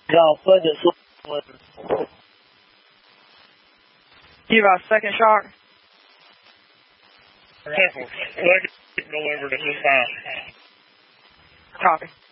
Y'all fucking You got a second shot? Careful. Go over to his side. Copy.